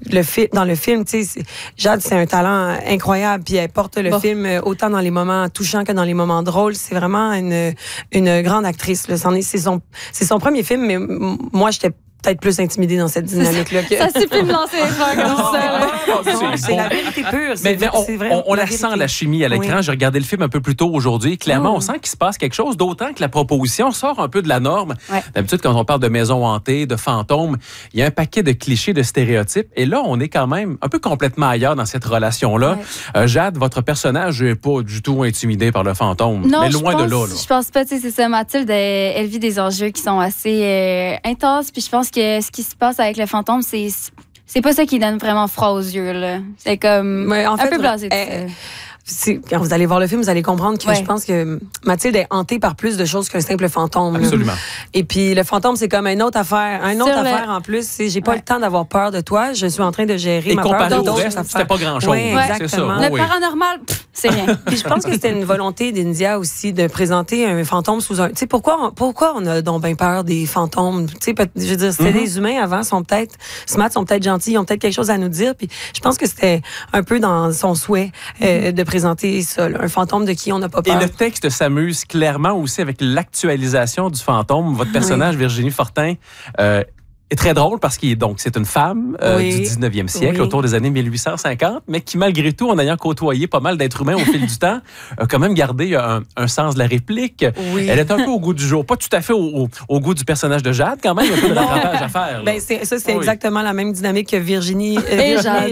dans le film, tu sais, Jade, c'est un talent incroyable, puis elle porte le film autant dans les moments touchants que dans les moments drôles. C'est vraiment une grande actrice. Là. C'est son premier film, mais moi, j'étais peut-être plus intimidée dans cette dynamique-là. Ça suffit de lancer les fleurs comme ça. C'est la vérité pure. On la sent, la chimie à l'écran. J'ai regardé le film un peu plus tôt aujourd'hui. Clairement, on sent qu'il se passe quelque chose, d'autant que la proposition sort un peu de la norme. Ouais. D'habitude, quand on parle de maisons hantées, de fantômes, il y a un paquet de clichés, de stéréotypes. Et là, on est quand même un peu complètement ailleurs dans cette relation-là. Ouais. Jade, votre personnage n'est pas du tout intimidé par le fantôme. Non, mais loin de là. Je pense pas. C'est ça. Mathilde, elle vit des enjeux qui sont assez intenses. Puis je pense que ce qui se passe avec le fantôme, c'est pas ça qui donne vraiment froid aux yeux, là. C'est comme un peu blasé. Quand vous allez voir le film, vous allez comprendre que je pense que Mathilde est hantée par plus de choses qu'un simple fantôme. Absolument. Et puis le fantôme, c'est comme une autre affaire. En plus. J'ai pas le temps d'avoir peur de toi. Je suis en train de gérer ma peur d'autres. Comparé au reste, c'était pas grand-chose. Oui, exactement. Le paranormal, c'est rien. Puis je pense que c'était une volonté d'India aussi de présenter un fantôme sous un... Tu sais, pourquoi on a donc bien peur des fantômes? Tu sais, je veux dire, c'était des humains avant, sont peut-être gentils, ils ont peut-être quelque chose à nous dire. Puis je pense que c'était un peu dans son souhait de présenter ça, là, un fantôme de qui on n'a pas peur. Et le texte s'amuse clairement aussi avec l'actualisation du fantôme. Votre personnage, Virginie Fortin, est très drôle parce c'est une femme du 19e siècle, autour des années 1850, mais qui, malgré tout, en ayant côtoyé pas mal d'êtres humains au fil du temps, a quand même gardé un sens de la réplique. Oui. Elle est un peu au goût du jour. Pas tout à fait au goût du personnage de Jade, quand même. Il y a un peu de rattrapage à faire. Ben, c'est exactement la même dynamique que Virginie et Jade.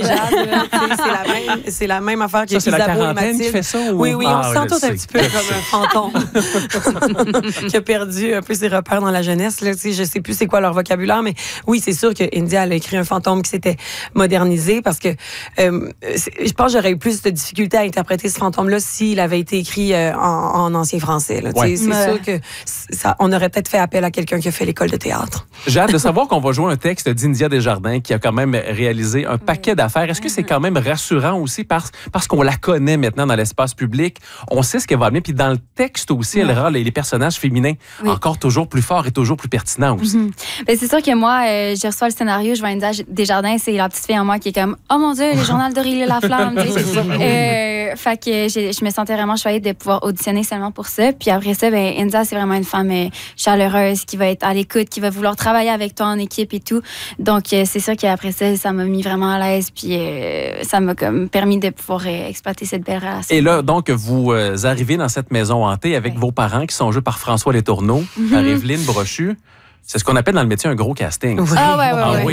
C'est la même affaire que Isabeau et Mathilde. Qui fait ça, ou... Oui, on se sent tous un petit peu comme un fantôme qui a perdu un peu ses repères dans la jeunesse. Là, je sais plus c'est quoi leur vocabulaire, mais oui, c'est sûr que India a écrit un fantôme qui s'était modernisé parce que je pense que j'aurais eu plus de difficultés à interpréter ce fantôme-là s'il avait été écrit en ancien français. Là. C'est sûr que on aurait peut-être fait appel à quelqu'un qui a fait l'école de théâtre. J'ai hâte de savoir qu'on va jouer un texte d'India Desjardins qui a quand même réalisé un paquet d'affaires. Est-ce que c'est quand même rassurant aussi parce qu'on la connaît maintenant dans l'espace public? On sait ce qu'elle va amener. Puis dans le texte aussi, elle rend les personnages féminins encore toujours plus forts et toujours plus pertinents aussi. Ben, c'est sûr que moi, j'ai reçu le scénario, je vois India Desjardins, c'est la petite fille en moi qui est comme « Oh mon Dieu, le journal d'Aurélie Laflamme! » Fait que je me sentais vraiment choyée de pouvoir auditionner seulement pour ça. Puis après ça, ben, India, c'est vraiment une femme chaleureuse qui va être à l'écoute, qui va vouloir travailler avec toi en équipe et tout. Donc, c'est sûr qu'après ça m'a mis vraiment à l'aise. Puis ça m'a comme permis de pouvoir exploiter cette belle relation. Et là, donc, vous arrivez dans cette maison hantée avec vos parents qui sont joués par François Letourneau, par Évelyne Brochu. C'est ce qu'on appelle dans le métier un gros casting. Oui. Oui,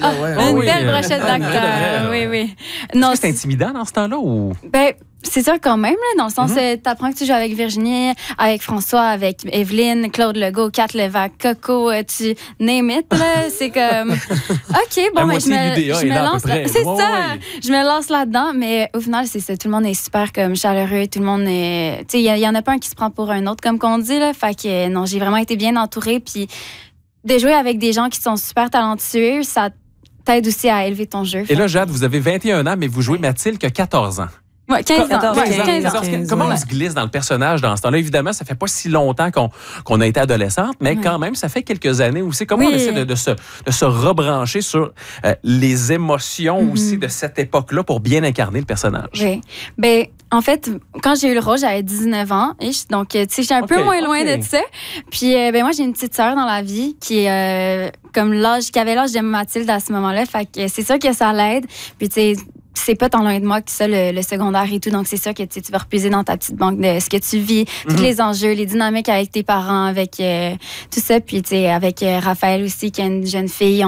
une belle brochette d'acteurs. Oui. Non, est-ce que c'est intimidant dans ce temps-là ou? Ben, c'est sûr quand même, là, dans le sens t'apprends que tu joues avec Virginie, avec François, avec Évelyne, Claude Legault, Kat Levac, Coco, tu name it, là. C'est comme, OK, bon, ben, je me lance là. C'est ça. Je me lance là-dedans, mais au final, c'est ça. Tout le monde est super comme chaleureux, tout le monde est, tu sais, il y en a pas un qui se prend pour un autre, comme qu'on dit, là. Fait que, non, j'ai vraiment été bien entourée, puis de jouer avec des gens qui sont super talentueux, ça t'aide aussi à élever ton jeu. Et là, Jade, vous avez 21 ans, mais vous jouez Mathilde qui a 14 ans. Oui, 15 ans. 15 ans. Comment on se glisse dans le personnage dans ce temps-là? Évidemment, ça fait pas si longtemps qu'on a été adolescente, mais quand même, ça fait quelques années aussi. Comment on essaie de se rebrancher sur les émotions aussi de cette époque-là pour bien incarner le personnage? Oui. Ben, en fait, quand j'ai eu le rôle, j'avais 19 ans. Donc, tu sais, je suis un peu moins loin de ça. Puis, ben, moi, j'ai une petite sœur dans la vie qui est qui avait l'âge de Mathilde à ce moment-là. Fait que c'est sûr que ça l'aide. Puis, tu sais, c'est pas tant loin de moi que ça, le secondaire et tout. Donc, c'est sûr que tu vas repuiser dans ta petite banque de ce que tu vis, tous les enjeux, les dynamiques avec tes parents, avec tout ça. Puis, tu sais, avec Raphaël aussi, qui est une jeune fille,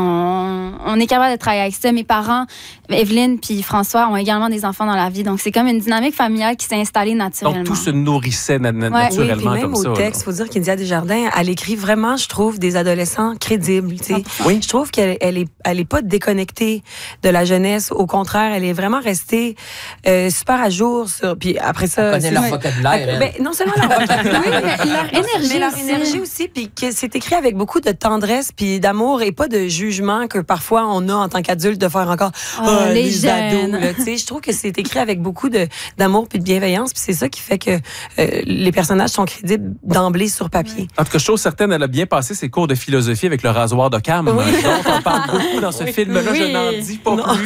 on est capable de travailler avec ça. Mes parents, Évelyne puis François, ont également des enfants dans la vie. Donc, c'est comme une dynamique familiale qui s'est installée naturellement. Donc, tout se nourrissait naturellement oui, puis même comme au ça. texte, il faut dire qu'India Desjardins, elle écrit vraiment, je trouve, des adolescents crédibles. Oui. Je trouve qu'elle est pas déconnectée de la jeunesse. Au contraire, elle est vraiment restée super à jour. Puis après ça... Elle connaît leur vocabulaire. Ben, non seulement leur vocabulaire, mais leur énergie aussi. Puis que c'est écrit avec beaucoup de tendresse puis d'amour et pas de jugement que parfois on a en tant qu'adulte de faire encore les ados. Je trouve que c'est écrit avec beaucoup d'amour puis de bienveillance. Puis c'est ça qui fait que les personnages sont crédibles d'emblée sur papier. En tout cas, chose certaine, elle a bien passé ses cours de philosophie avec le rasoir d'Occam. Donc, on parle beaucoup dans ce film-là. Je n'en dis pas plus.